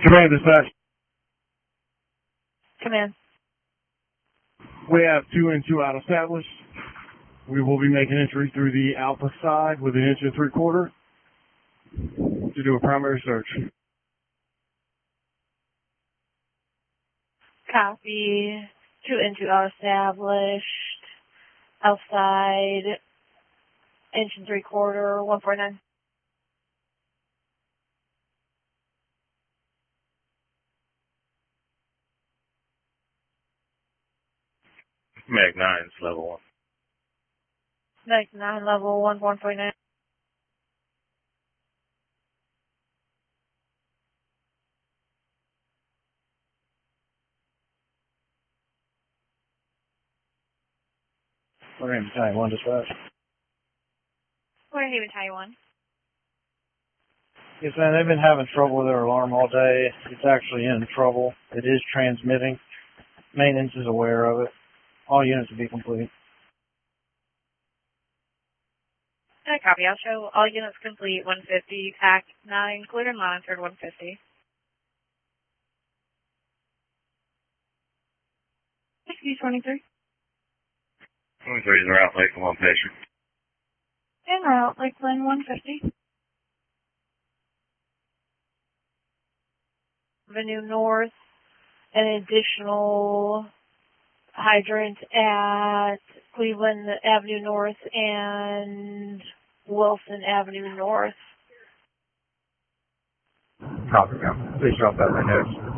Command dispatch. Command. We have 2 in, 2 out established. We will be making entry through the Alpha side with 1 3/4 inch to do a primary search. Copy. 2 in, 2 out established. Outside. 1 3/4, 149. Mag 9's level 1. Mag 9, level 1, 149. We're in Taiwan dispatch. We're Haven Taiwan. Yes, man, they've been having trouble with their alarm all day. It's actually in trouble. It is transmitting. Maintenance is aware of it. All units will be complete. Copy. I'll show all units complete, 150. Act 9, cleared and monitored, 150. 23. 23 is route late for 1 patient. En route, Lakeland 150. Avenue North, an additional hydrant at Cleveland Avenue North and Wilson Avenue North. Copy, ma'am. Please drop that right next.